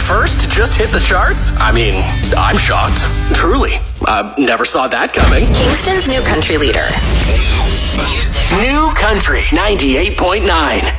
first to just hit the charts? I mean, I'm shocked. Truly. Never saw that coming. Kingston's new country leader. New Country 98.9.